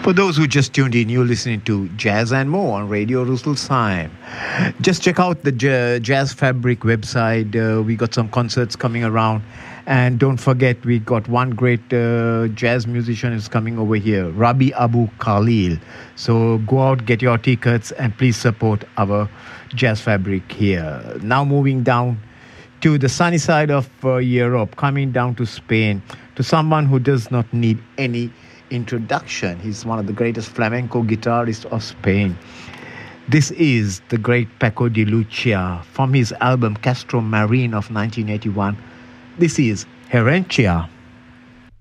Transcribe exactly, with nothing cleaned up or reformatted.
For those who just tuned in, you're listening to Jazz and More on Radio Rüsselsheim. Just check out the J- Jazz Fabric website. Uh, we got some concerts coming around. And don't forget, we got one great uh, jazz musician is coming over here, Rabi Abu Khalil. So go out, get your tickets, and please support our Jazz Fabric here. Now moving down to the sunny side of uh, Europe, coming down to Spain, to someone who does not need any introduction. He's one of the greatest flamenco guitarists of Spain. This is the great Paco de Lucia from his album Castro Marine of nineteen eighty-one. This is Herencia.